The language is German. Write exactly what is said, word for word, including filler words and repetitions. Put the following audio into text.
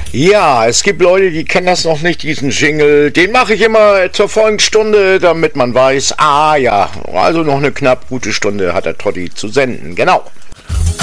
Ja, es gibt Leute, die kennen das noch nicht, diesen Jingle. Den mache ich immer zur vollen Stunde, damit man weiß, ah ja, also noch eine knapp gute Stunde hat der Toddy zu senden. Genau.